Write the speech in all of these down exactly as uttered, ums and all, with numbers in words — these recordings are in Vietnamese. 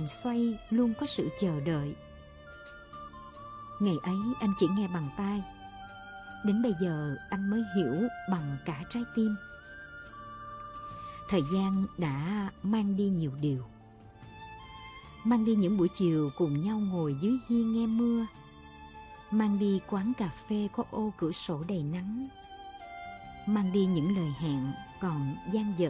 vòng xoay luôn có sự chờ đợi. Ngày ấy anh chỉ nghe bằng tai, đến bây giờ anh mới hiểu bằng cả trái tim. Thời gian đã mang đi nhiều điều. Mang đi những buổi chiều cùng nhau ngồi dưới hiên nghe mưa, mang đi quán cà phê có ô cửa sổ đầy nắng, mang đi những lời hẹn còn dang dở.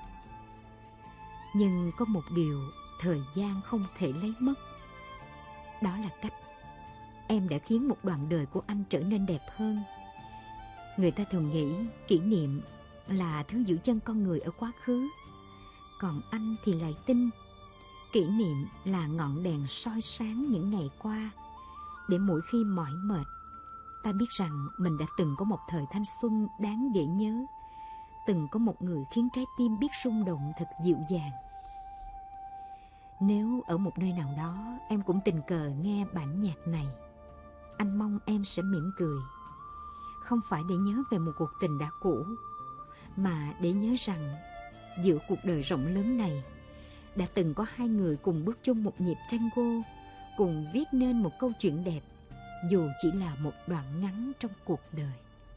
Nhưng có một điều thời gian không thể lấy mất, đó là cách em đã khiến một đoạn đời của anh trở nên đẹp hơn. Người ta thường nghĩ kỷ niệm là thứ giữ chân con người ở quá khứ, còn anh thì lại tin kỷ niệm là ngọn đèn soi sáng những ngày qua, để mỗi khi mỏi mệt, ta biết rằng mình đã từng có một thời thanh xuân đáng để nhớ, từng có một người khiến trái tim biết rung động thật dịu dàng. Nếu ở một nơi nào đó em cũng tình cờ nghe bản nhạc này, anh mong em sẽ mỉm cười, không phải để nhớ về một cuộc tình đã cũ, mà để nhớ rằng giữa cuộc đời rộng lớn này đã từng có hai người cùng bước chung một nhịp tango, cùng viết nên một câu chuyện đẹp, dù chỉ là một đoạn ngắn trong cuộc đời.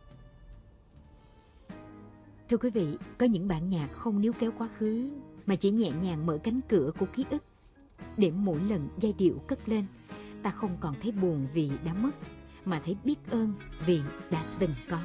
Thưa quý vị, có những bản nhạc không níu kéo quá khứ, mà chỉ nhẹ nhàng mở cánh cửa của ký ức, để mỗi lần giai điệu cất lên, ta không còn thấy buồn vì đã mất, mà thấy biết ơn vì đã từng có.